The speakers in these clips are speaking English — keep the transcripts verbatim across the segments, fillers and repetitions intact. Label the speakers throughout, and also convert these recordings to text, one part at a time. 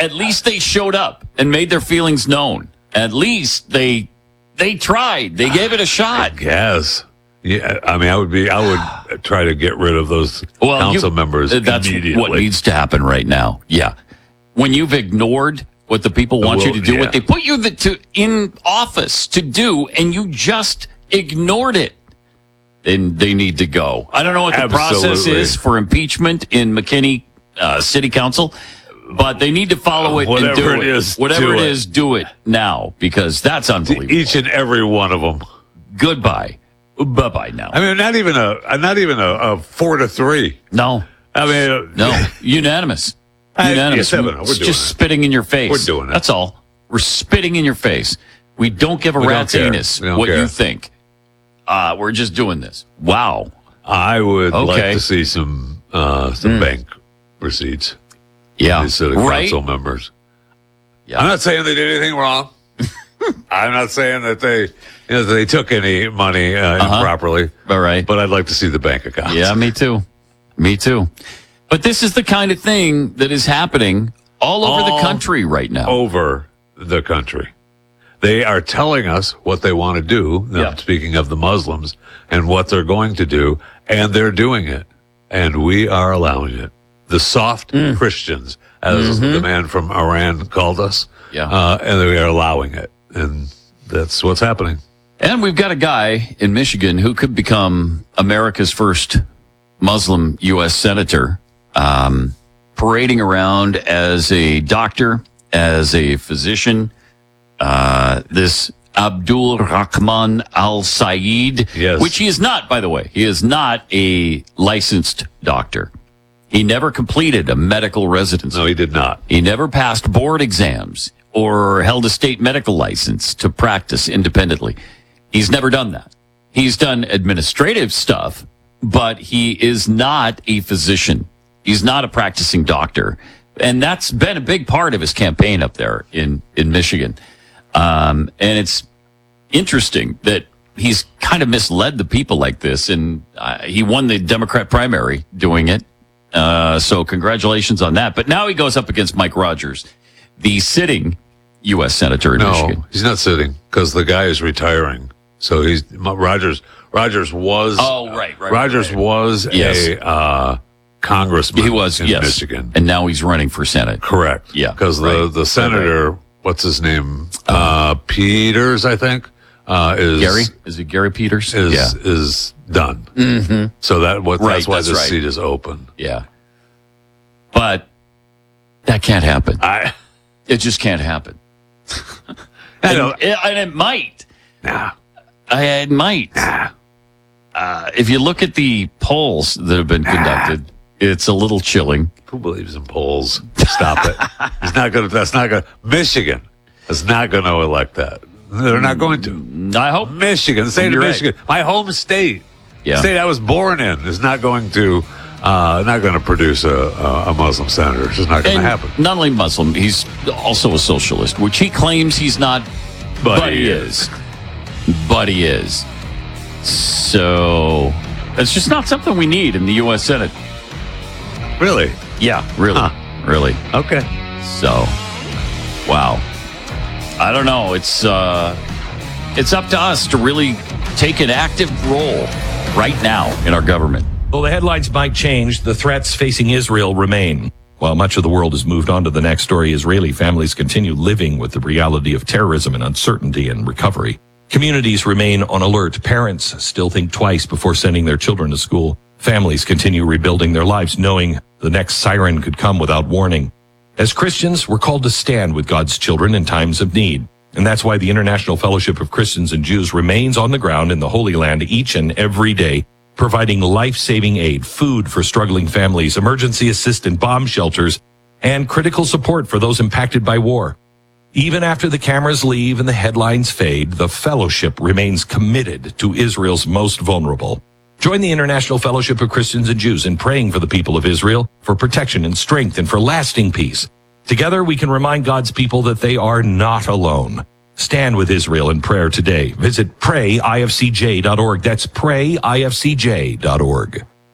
Speaker 1: at least they showed up and made their feelings known. At least they they tried. They gave it a shot.
Speaker 2: Yes. Yeah, I mean, I would be. I would try to get rid of those well, council you, members
Speaker 1: that's
Speaker 2: immediately.
Speaker 1: What needs to happen right now. Yeah, when you've ignored what the people want well, you to do, yeah. what they put you the, to in office to do, and you just ignored it, then they need to go. I don't know what the Absolutely. process is for impeachment in McKinney uh, City Council. But they need to follow it
Speaker 2: Whatever
Speaker 1: and do
Speaker 2: it.
Speaker 1: it.
Speaker 2: Is,
Speaker 1: Whatever
Speaker 2: do
Speaker 1: it
Speaker 2: it.
Speaker 1: is, do it now, because that's unbelievable.
Speaker 2: Each and every one of them.
Speaker 1: Goodbye. Bye-bye now.
Speaker 2: I mean, not even a not even a, a four to three.
Speaker 1: No.
Speaker 2: I mean,
Speaker 1: no. Unanimous. Unanimous.
Speaker 2: I, yes, We're
Speaker 1: it's
Speaker 2: doing
Speaker 1: just
Speaker 2: it.
Speaker 1: spitting in your face.
Speaker 2: We're doing it.
Speaker 1: That's all. We're spitting in your face. We don't give a
Speaker 2: we
Speaker 1: rat's anus what care. you think. Uh, we're just doing this. Wow.
Speaker 2: I would
Speaker 1: okay.
Speaker 2: like to see some uh, some mm. bank receipts.
Speaker 1: Yeah,
Speaker 2: these city
Speaker 1: right?
Speaker 2: council members.
Speaker 1: Yeah.
Speaker 2: I'm not saying they did anything wrong. I'm not saying that they, you know, that they took any money uh, uh-huh. improperly.
Speaker 1: All right,
Speaker 2: but I'd like to see the bank accounts.
Speaker 1: Yeah, me too. Me too. But this is the kind of thing that is happening all over all the country right now.
Speaker 2: Over the country, they are telling us what they want to do.
Speaker 1: Yeah.
Speaker 2: Speaking of the Muslims and what they're going to do, and they're doing it, and we are allowing it. The soft mm. Christians, as mm-hmm. the man from Iran called us,
Speaker 1: yeah.
Speaker 2: uh, and we are allowing it. And that's what's happening.
Speaker 1: And we've got a guy in Michigan who could become America's first Muslim U S senator, um, parading around as a doctor, as a physician. Uh, this Abdul Rahman Al-Sayed,
Speaker 2: yes.
Speaker 1: which he is not, by the way. He is not a licensed doctor. He never completed a medical residency.
Speaker 2: No, he did not.
Speaker 1: He never passed board exams or held a state medical license to practice independently. He's never done that. He's done administrative stuff, but he is not a physician. He's not a practicing doctor. And that's been a big part of his campaign up there in, in Michigan. Um, and it's interesting that he's kind of misled the people like this. And uh, he won the Democrat primary doing it. Uh, so congratulations on that. But now he goes up against Mike Rogers, the sitting U S senator in
Speaker 2: no,
Speaker 1: Michigan.
Speaker 2: No, he's not sitting because the guy is retiring. So he's Rogers. Rogers was.
Speaker 1: Oh, right, right.
Speaker 2: Rogers
Speaker 1: right.
Speaker 2: was
Speaker 1: yes.
Speaker 2: a uh, congressman.
Speaker 1: He was
Speaker 2: in
Speaker 1: yes.
Speaker 2: Michigan,
Speaker 1: and now he's running for Senate.
Speaker 2: Correct.
Speaker 1: Yeah,
Speaker 2: because
Speaker 1: right.
Speaker 2: the the senator, right. what's his name? Uh, Peters, I think. Uh, is
Speaker 1: Gary? Is it Gary Peters?
Speaker 2: Is
Speaker 1: yeah.
Speaker 2: is done.
Speaker 1: Mm-hmm.
Speaker 2: So that what
Speaker 1: right,
Speaker 2: that's why
Speaker 1: that's
Speaker 2: the
Speaker 1: right.
Speaker 2: seat is open.
Speaker 1: Yeah, but that can't happen.
Speaker 2: I.
Speaker 1: It just can't happen.
Speaker 2: I know.
Speaker 1: And, and it might.
Speaker 2: Nah.
Speaker 1: I, it might.
Speaker 2: Nah.
Speaker 1: Uh, if you look at the polls that have been conducted, nah. it's a little chilling.
Speaker 2: Who believes in polls? Stop it. He's not going to. That's not going. Michigan is not going to elect that. They're not going to.
Speaker 1: I hope
Speaker 2: Michigan, the state
Speaker 1: You're
Speaker 2: of Michigan,
Speaker 1: right.
Speaker 2: my home state,
Speaker 1: yeah.
Speaker 2: state I was born in, is not going to. Uh, not going to produce a, a Muslim senator. It's just not going to happen.
Speaker 1: Not only Muslim, he's also a socialist, which he claims he's not, but, but he is. is. But he is. So it's just not something we need in the U S Senate.
Speaker 2: Really?
Speaker 1: Yeah, really. Huh. Really.
Speaker 2: Okay.
Speaker 1: So, wow. I don't know. It's uh, it's up to us to really take an active role right now in our government.
Speaker 3: Well, the headlines might change. The threats facing Israel remain. While much of the world has moved on to the next story, Israeli families continue living with the reality of terrorism and uncertainty and recovery. Communities remain on alert. Parents still think twice before sending their children to school. Families continue rebuilding their lives, knowing the next siren could come without warning. As Christians, we're called to stand with God's children in times of need. And that's why the International Fellowship of Christians and Jews remains on the ground in the Holy Land each and every day, providing life-saving aid, food for struggling families, emergency assistance, bomb shelters, and critical support for those impacted by war. Even after the cameras leave and the headlines fade, the fellowship remains committed to Israel's most vulnerable. Join the International Fellowship of Christians and Jews in praying for the people of Israel, for protection and strength, and for lasting peace. Together, we can remind God's people that they are not alone. Stand with Israel in prayer today. Visit pray I F C J dot org. That's pray I F C J dot org.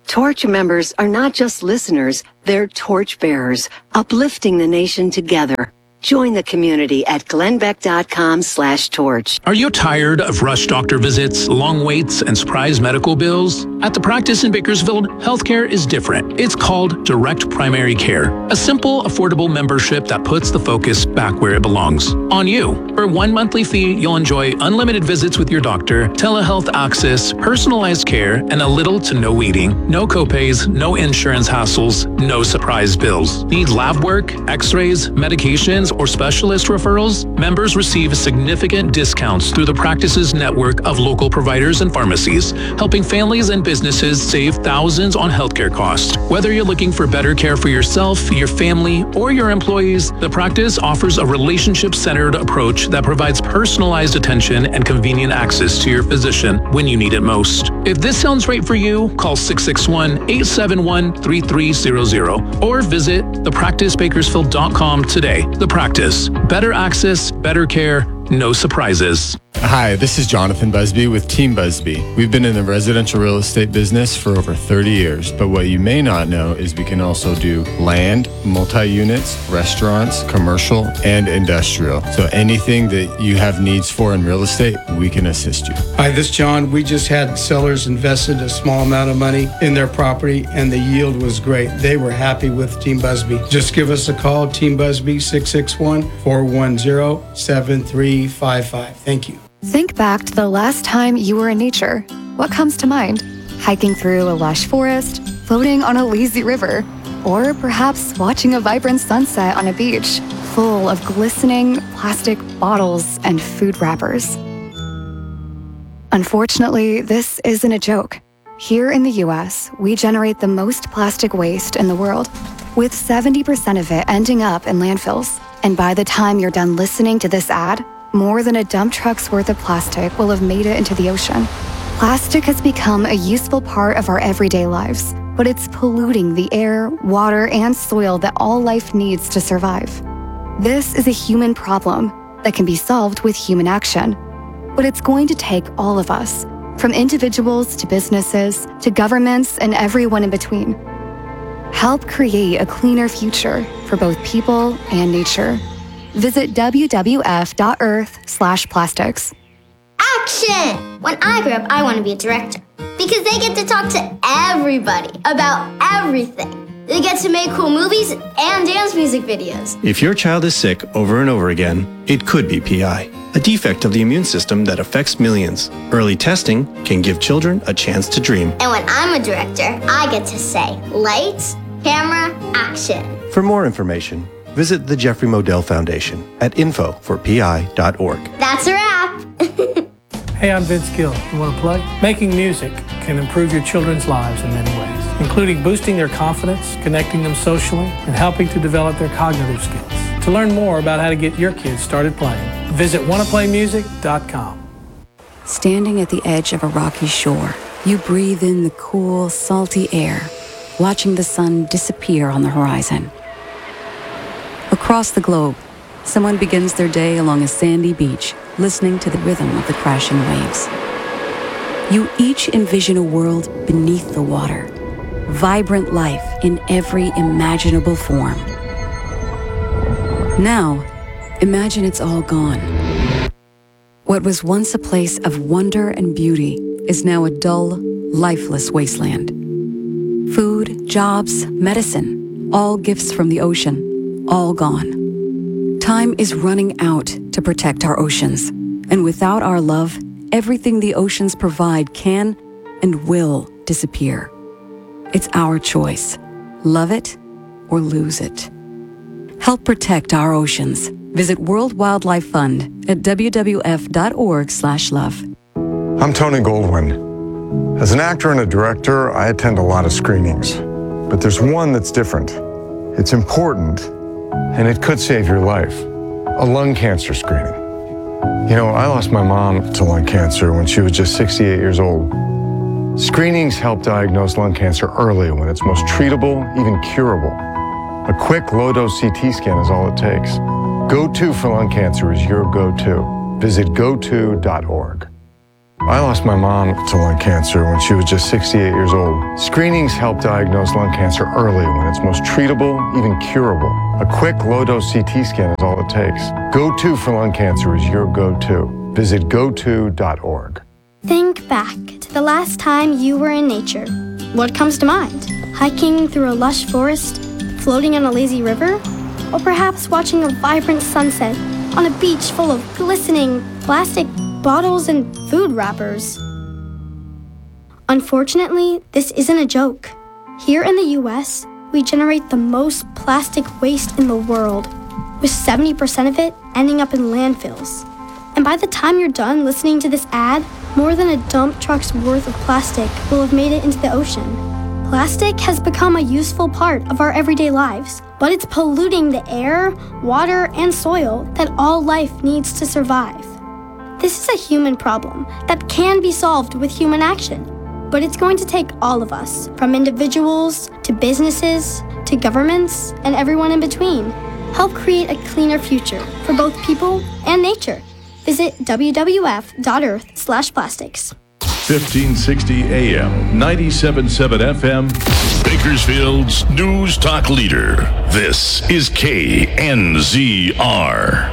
Speaker 4: Torch members are not just listeners, they're torch bearers, uplifting the nation together. Join the community at glenbeck.com slash torch.
Speaker 5: Are you tired of rush doctor visits, long waits, and surprise medical bills? At the practice in Bakersfield, healthcare is different. It's called Direct Primary Care, a simple, affordable membership that puts the focus back where it belongs, on you. For one monthly fee, you'll enjoy unlimited visits with your doctor, telehealth access, personalized care, and a little to no waiting. No copays, no insurance hassles, no surprise bills. Need lab work, x-rays, medications, or specialist referrals? Members receive significant discounts through the practice's network of local providers and pharmacies, helping families and businesses save thousands on healthcare costs. Whether you're looking for better care for yourself, your family, or your employees, the practice offers a relationship-centered approach that provides personalized attention and convenient access to your physician when you need it most. If this sounds right for you, call six six one, eight seven one, three three zero zero or visit the practice bakersfield dot com today. The Practice. Better access, better care, no surprises.
Speaker 6: Hi, this is Jonathan Busby with Team Busby. We've been in the residential real estate business for over thirty years, but what you may not know is we can also do land, multi-units, restaurants, commercial, and industrial. So anything that you have needs for in real estate, we can assist you.
Speaker 7: Hi, this is John. We just had sellers invested a small amount of money in their property, and the yield was great. They were happy with Team Busby. Just give us a call, Team Busby, six six one, four one zero, seven three five five. Thank you.
Speaker 8: Think back to the last time you were in nature. What comes to mind? Hiking through a lush forest, floating on a lazy river, or perhaps watching a vibrant sunset on a beach full of glistening plastic bottles and food wrappers. Unfortunately, this isn't a joke. Here in the U S, we generate the most plastic waste in the world, with seventy percent of it ending up in landfills. And by the time you're done listening to this ad, more than a dump truck's worth of plastic will have made it into the ocean. Plastic has become a useful part of our everyday lives, but it's polluting the air, water, and soil that all life needs to survive. This is a human problem that can be solved with human action, but it's going to take all of us, from individuals to businesses to governments and everyone in between. Help create a cleaner future for both people and nature. Visit w w f dot earth slash plastics.
Speaker 9: Action! When I grow up, I want to be a director because they get to talk to everybody about everything. They get to make cool movies and dance music videos.
Speaker 10: If your child is sick over and over again, it could be P I, a defect of the immune system that affects millions. Early testing can give children a chance to dream.
Speaker 9: And when I'm a director, I get to say, lights, camera, action.
Speaker 10: For more information, visit the Jeffrey Modell Foundation at info for p i dot org.
Speaker 9: That's a wrap.
Speaker 11: Hey, I'm Vince Gill. You want to play? Making music can improve your children's lives in many ways, including boosting their confidence, connecting them socially, and helping to develop their cognitive skills. To learn more about how to get your kids started playing, visit wanna play music dot com.
Speaker 12: Standing at the edge of a rocky shore, you breathe in the cool, salty air, watching the sun disappear on the horizon. Across the globe, someone begins their day along a sandy beach, listening to the rhythm of the crashing waves. You each envision a world beneath the water, vibrant life in every imaginable form. Now, imagine it's all gone. What was once a place of wonder and beauty is now a dull, lifeless wasteland. Food, jobs, medicine, all gifts from the ocean, all gone. Time is running out to protect our oceans, and without our love, everything the oceans provide can and will disappear. It's our choice. Love it or lose it. Help protect our oceans. Visit World Wildlife Fund at w w f dot org slash love.
Speaker 13: I'm Tony Goldwyn. As an actor and a director, I attend a lot of screenings, but there's one that's different. It's important, and it could save your life. A lung cancer screening. You know, I lost my mom to lung cancer when she was just sixty-eight years old. Screenings help diagnose lung cancer early when it's most treatable, even curable. A quick low-dose C T scan is all it takes. Go to for lung cancer is your go-to. Visit go to dot org. I lost my mom to lung cancer when she was just sixty-eight years old. Screenings help diagnose lung cancer early when it's most treatable, even curable. A quick low-dose C T scan is all it takes. Go to for lung cancer is your go-to. Visit go to dot org.
Speaker 14: Think back to the last time you were in nature. What comes to mind? Hiking through a lush forest, floating on a lazy river, or perhaps watching a vibrant sunset on a beach full of glistening plastic bottles and food wrappers. Unfortunately, this isn't a joke. Here in the U S, we generate the most plastic waste in the world, with seventy percent of it ending up in landfills. And by the time you're done listening to this ad, more than a dump truck's worth of plastic will have made it into the ocean. Plastic has become a useful part of our everyday lives, but it's polluting the air, water, and soil that all life needs to survive. This is a human problem that can be solved with human action, but it's going to take all of us, from individuals to businesses to governments and everyone in between. Help create a cleaner future for both people and nature. Visit w w f dot earth slash plastics.
Speaker 15: fifteen sixty A M, ninety-seven point seven F M, Bakersfield's News Talk leader. This is K N Z R.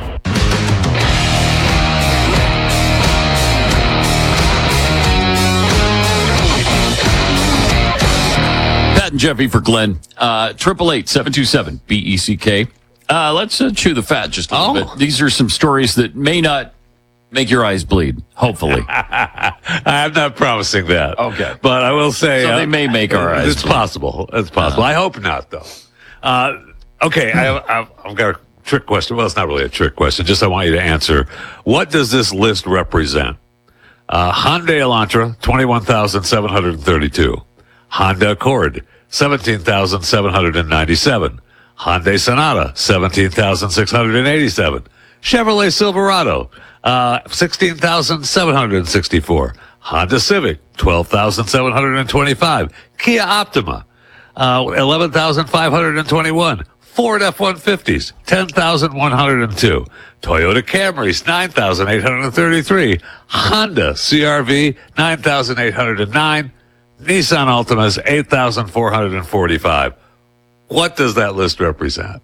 Speaker 1: Pat and Jeffy for Glenn. Uh, triple eight seven two seven B E C K. Uh, let's uh, chew the fat just a little
Speaker 2: Oh.
Speaker 1: bit. These are some stories that may not make your eyes bleed, hopefully.
Speaker 2: I'm not promising that.
Speaker 1: Okay.
Speaker 2: But I will say.
Speaker 1: So they may make our eyes
Speaker 2: It's
Speaker 1: bleed.
Speaker 2: possible. It's possible. I hope not, though. Uh, okay. I, I've, I've got a trick question. Well, it's not really a trick question. Just I want you to answer. What does this list represent? Uh, Hyundai Elantra, twenty-one thousand seven hundred thirty-two. Honda Accord, seventeen thousand seven hundred ninety-seven. Hyundai Sonata, seventeen thousand six hundred eighty-seven. Chevrolet Silverado, uh, sixteen thousand seven hundred sixty-four. Honda Civic, twelve thousand seven hundred twenty-five. Kia Optima, uh, eleven thousand five hundred twenty-one. Ford F one fifties, ten thousand one hundred two. Toyota Camrys, nine thousand eight hundred thirty-three. Honda C R V, nine thousand eight hundred nine. Nissan Altimas, eight thousand four hundred forty-five. What does that list represent?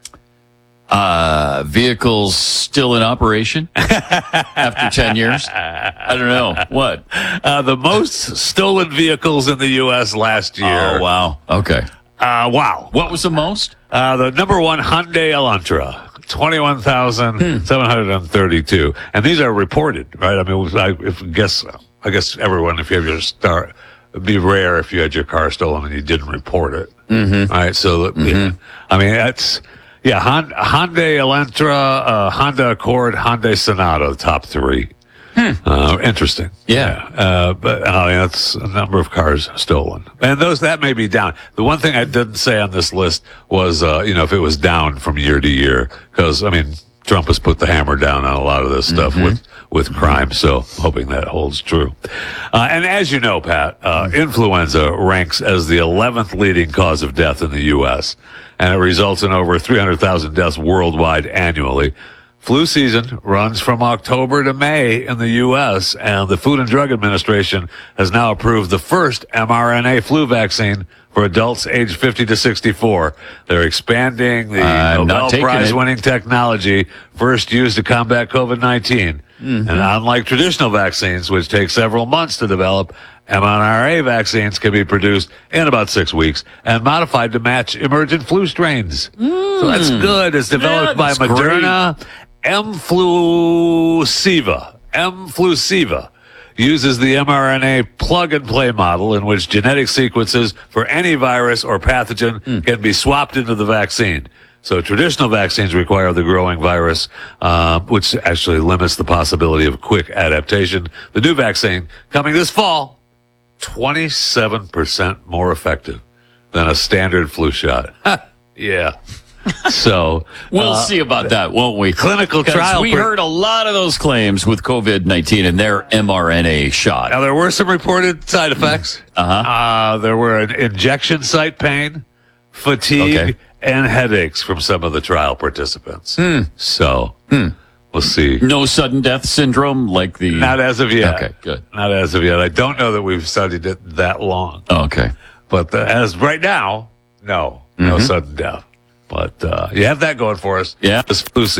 Speaker 1: Uh, vehicles still in operation after ten years? I don't know. What?
Speaker 2: Uh, the most stolen vehicles in the U S last year.
Speaker 1: Oh, wow. Okay.
Speaker 2: Uh, wow.
Speaker 1: What was the most?
Speaker 2: Uh, the number one Hyundai Elantra, twenty-one thousand seven hundred thirty-two. And these are reported, right? I mean, I if, guess, I guess everyone, if you have your star, it'd be rare if you had your car stolen and you didn't report it.
Speaker 1: Mm-hmm.
Speaker 2: All right. So,
Speaker 1: Mm-hmm.
Speaker 2: yeah, I mean, that's, yeah, Hon- Hyundai Elantra, uh, Honda Accord, Hyundai Sonata, the top three.
Speaker 1: Hmm.
Speaker 2: Uh, interesting.
Speaker 1: Yeah.
Speaker 2: Uh, but I mean, that's a number of cars stolen. And those, that may be down. The one thing I didn't say on this list was, uh, you know, if it was down from year to year. Cause I mean, Trump has put the hammer down on a lot of this stuff
Speaker 1: Mm-hmm.
Speaker 2: with, with crime. So hoping that holds true. Uh, and as you know, Pat, uh, influenza ranks as the eleventh leading cause of death in the U S. And it results in over three hundred thousand deaths worldwide annually. Flu season runs from October to May in the U S, and the Food and Drug Administration has now approved the first mRNA flu vaccine for adults aged fifty to sixty-four. They're expanding the
Speaker 1: I'm not
Speaker 2: Nobel
Speaker 1: taking
Speaker 2: Prize-winning technology first used to combat COVID nineteen.
Speaker 1: Mm-hmm.
Speaker 2: And unlike traditional vaccines, which take several months to develop, mRNA vaccines can be produced in about six weeks and modified to match emergent flu strains. So that's good. It's developed
Speaker 1: Yeah, that's
Speaker 2: by Moderna. Mflusiva, Mflusiva uses the mRNA plug-and-play model in which genetic sequences for any virus or pathogen
Speaker 1: Mm.
Speaker 2: can be swapped into the vaccine. So traditional vaccines require the growing virus, uh, which actually limits the possibility of quick adaptation. The new vaccine, coming this fall, twenty-seven percent more effective than a standard flu shot. Yeah. So
Speaker 1: We'll
Speaker 2: uh,
Speaker 1: see about that, won't we?
Speaker 2: clinical
Speaker 1: 'Cause
Speaker 2: trial.
Speaker 1: we
Speaker 2: pre-
Speaker 1: heard a lot of those claims with COVID nineteen and their mRNA shot.
Speaker 2: Now, there were some reported side effects.
Speaker 1: Uh-huh.
Speaker 2: Uh, there were an injection site pain, fatigue,
Speaker 1: Okay.
Speaker 2: and headaches from some of the trial participants.
Speaker 1: Hmm.
Speaker 2: So, We'll see.
Speaker 1: No sudden death syndrome like the...
Speaker 2: Not as of yet.
Speaker 1: Okay, good.
Speaker 2: Not as of yet. I don't know that we've studied it that long.
Speaker 1: Oh, okay.
Speaker 2: But uh, as right now, no. No
Speaker 1: Mhm.
Speaker 2: sudden death. But uh, you have that going for us.
Speaker 1: Yeah.
Speaker 2: This flu